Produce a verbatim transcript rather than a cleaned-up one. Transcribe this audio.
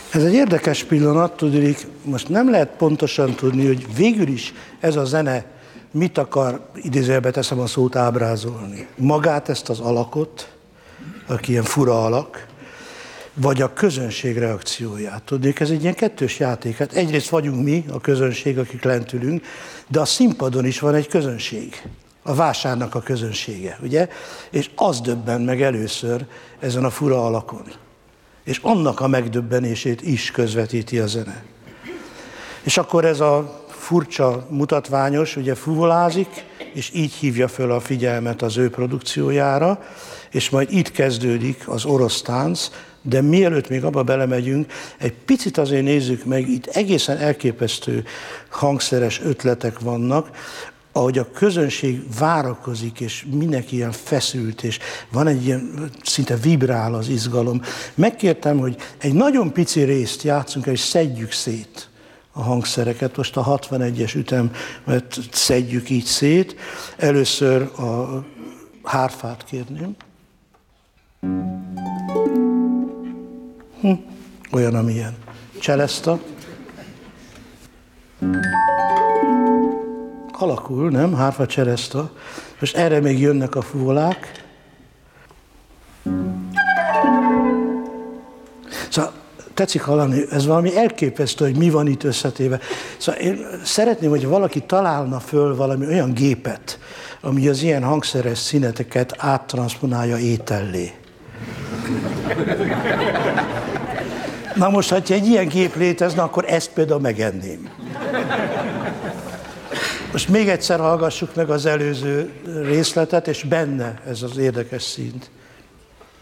Ez egy érdekes pillanat, tudjuk, most nem lehet pontosan tudni, hogy végül is ez a zene mit akar, idézőjelbe teszem a szót, ábrázolni. Magát, ezt az alakot, aki ilyen fura alak, vagy a közönség reakcióját. Tudjuk, ez egy ilyen kettős játék. Hát egyrészt vagyunk mi, a közönség, akik lent ülünk, de a színpadon is van egy közönség. A vásárnak a közönsége, ugye? És az döbben meg először ezen a fura alakon. És annak a megdöbbenését is közvetíti a zene. És akkor ez a furcsa mutatványos, ugye fuvolázik, és így hívja föl a figyelmet az ő produkciójára, és majd itt kezdődik az orosz tánc, de mielőtt még abba belemegyünk, egy picit azért nézzük meg, itt egészen elképesztő hangszeres ötletek vannak, ahogy a közönség várakozik, és mindenki ilyen feszült, és van egy ilyen, szinte vibrál az izgalom. Megkértem, hogy egy nagyon pici részt játszunk, és szedjük szét a hangszereket. Most a hatvanegyes ütem, mert szedjük így szét. Először a hárfát kérném. Hm, olyan, amilyen. Cseleszta. Alakul, nem? Hárfa, cseleszta. Most erre még jönnek a fuvolák. Szóval tetszik hallani, ez valami elképesztő, hogy mi van itt összetéve. Szóval én szeretném, hogy valaki találna föl valami olyan gépet, ami az ilyen hangszeres színeteket áttranszponálja étellé. Na most, ha egy ilyen gép létezne, akkor ezt például megenném. Most még egyszer hallgassuk meg az előző részletet, és benne ez az érdekes színt.